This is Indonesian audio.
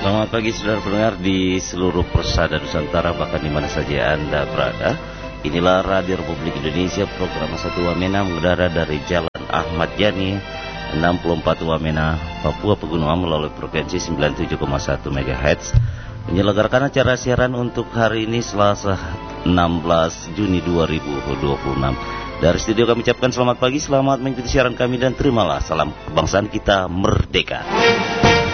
Selamat pagi saudara pendengar di seluruh persada Nusantara, bahkan di mana saja Anda berada. Inilah Radio Republik Indonesia, program 1 Wamena mengudara dari Jalan Ahmad Yani 64 Wamena, Papua Pegunungan melalui frekuensi 97,1 MHz. Menyelenggarakan acara siaran untuk hari ini Selasa 16 Juni 2026. Dari studio kami ucapkan selamat pagi, selamat mengikuti siaran kami dan terimalah salam kebangsaan kita merdeka.